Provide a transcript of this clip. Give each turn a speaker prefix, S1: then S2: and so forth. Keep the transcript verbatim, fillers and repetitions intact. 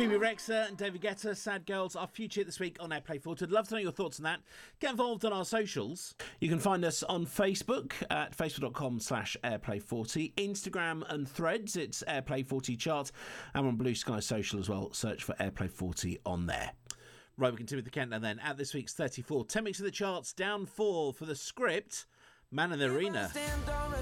S1: Phoebe Rexha and David Guetta, Sad Girls, our future hit this week on Airplay forty. I'd love to know your thoughts on that. Get involved on our socials. You can find us on Facebook at facebook.com slash airplay40, Instagram and Threads, it's Airplay forty Chart, and on Blue Sky Social as well. Search for Airplay forty on there. Right, we continue with the countdown then. At this week's thirty-four, ten weeks of the charts, down four for The Script, Man in the Arena.